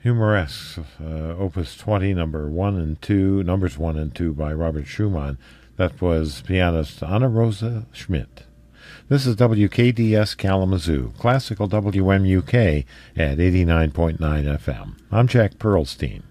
Humoresque, Opus 20, numbers 1 and 2 by Robert Schumann. That was pianist Anna Rosa Schmidt. This is WKDS Kalamazoo, classical WMUK at 89.9 FM. I'm Jack Perlstein.